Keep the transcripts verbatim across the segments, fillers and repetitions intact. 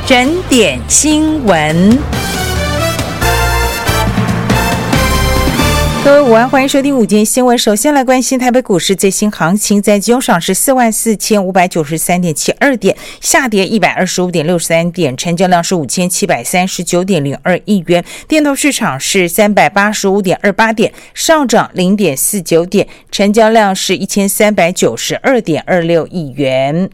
整点新闻。各位午安，欢迎收听午间新闻。首先来关心台北股市最新行情，在今上是四万四千五百九十三点七二点，下跌一百二十五点六三点，成交量是五千七百三十九点零二亿元。电投市场是三百八十五点二八点，上涨零点四九点，成交量是一千三百九十二点二六亿元。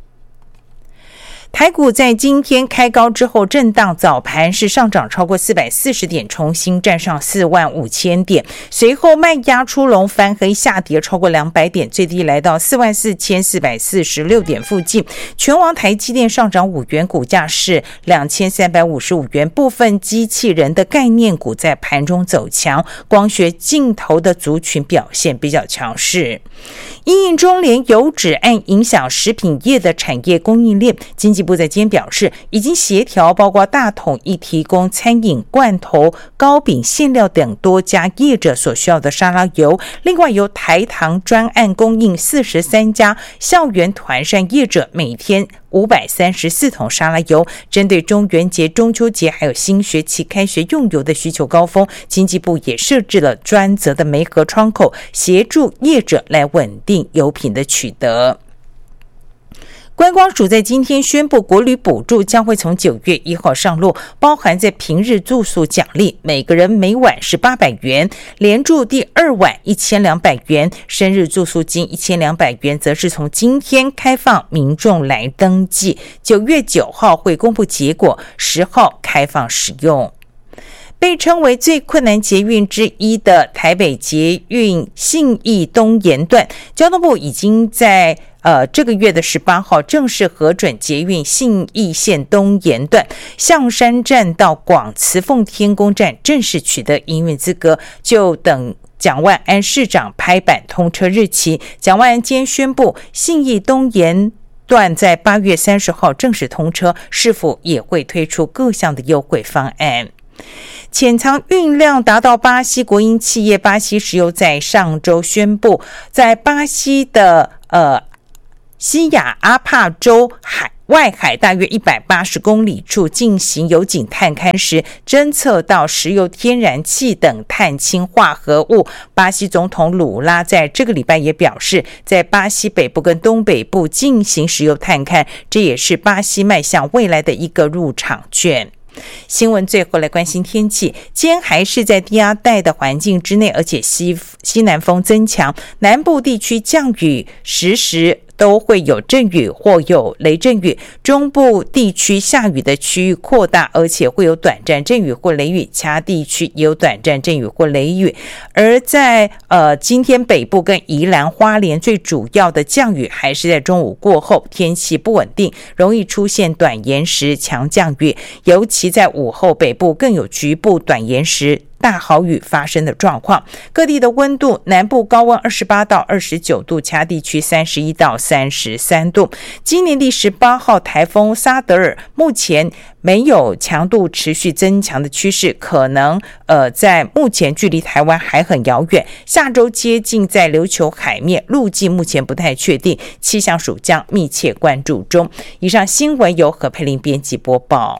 台股在今天开高之后震荡，早盘是上涨超过四百四十点，重新站上四万五千点，随后卖压出笼，翻黑下跌超过两百点，最低来到四万四千四百四十六点附近。全网台积电上涨五元，股价是两千三百五十五元。部分机器人的概念股在盘中走强，光学镜头的族群表现比较强势。因应中联油脂案影响食品业的产业供应链，经济部在今天表示，已经协调包括大统一提供餐饮、罐头、糕饼、馅料等多家业者所需要的沙拉油，另外由台糖专案供应四十三家校园团膳业者每天五百三十四桶沙拉油。针对中元节、中秋节还有新学期开学用油的需求高峰，经济部也设置了专责的媒合窗口，协助业者来稳定油品的取得。观光署在今天宣布，国旅补助将会从九月一号上路，包含在平日住宿奖励，每个人每晚是八百元，连住第二晚一千两百元，生日住宿金一千两百元，则是从今天开放民众来登记，九月九号会公布结果，十号开放使用。被称为最困难捷运之一的台北捷运信义东延段，交通部已经在呃这个月的十八号正式核准捷运信义线东延段象山站到广慈凤天宫站正式取得营运资格，就等蒋万安市长拍板通车日期。蒋万安今天宣布，信义东延段在八月三十号正式通车，是否也会推出各项的优惠方案？潜藏运量达到巴西国营企业巴西石油在上周宣布，在巴西的呃西亚阿帕州海外海大约一百八十公里处进行油井探勘时，侦测到石油、天然气等碳氢化合物。巴西总统鲁拉在这个礼拜也表示，在巴西北部跟东北部进行石油探勘，这也是巴西迈向未来的一个入场券。新闻最后来关心天气，今天还是在低压带的环境之内，而且西西南风增强，南部地区降雨时时都会有阵雨或有雷阵雨，中部地区下雨的区域扩大，而且会有短暂阵雨或雷雨，其他地区也有短暂阵雨或雷雨。而在呃今天北部跟宜兰花莲最主要的降雨还是在中午过后，天气不稳定，容易出现短延时强降雨，尤其在午后北部更有局部短延时大豪雨发生的状况。各地的温度，南部高温二十八到二十九度，其他地区三十一到三十三度。今年第十八号台风萨德尔目前没有强度持续增强的趋势，可能呃在目前距离台湾还很遥远，下周接近在琉球海面，路径目前不太确定，气象署将密切关注中。以上新闻由何佩玲编辑播报。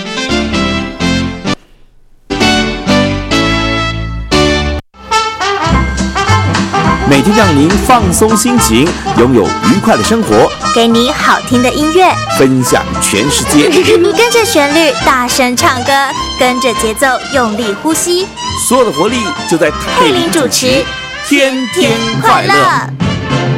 每天让您放松心情，拥有愉快的生活， 给你好听的音乐， 分享全世界。 跟着旋律大声唱歌，跟着节奏用力呼吸， 所有的活力就在佩玲主持，天天快乐。